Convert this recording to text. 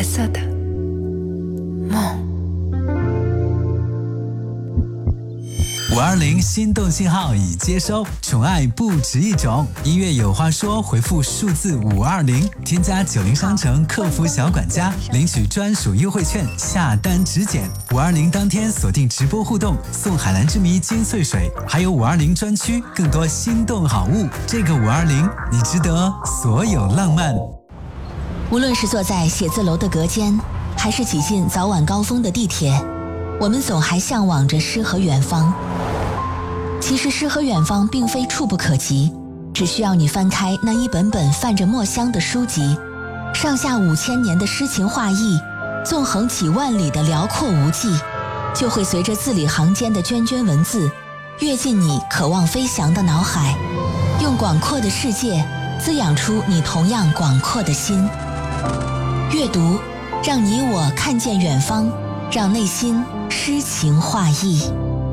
色的梦。 520心动信号已接收，宠爱不止一种。音乐有话说，回复数字520，添加90商城客服小管家，领取专属优惠券，下单直减。520当天锁定直播互动，送海蓝之谜金萃水，还有520专区更多心动好物。这个520，你值得所有浪漫。 无论是坐在写字楼的隔间，还是挤进早晚高峰的地铁，我们总还向往着诗和远方。其实诗和远方并非触不可及，只需要你翻开那一本本泛着墨香的书籍，上下5000年的诗情画意，纵横几万里的辽阔无际，就会随着字里行间的涓涓文字，跃进你渴望飞翔的脑海，用广阔的世界滋养出你同样广阔的心。阅读，让你我看见远方，让内心诗情画意。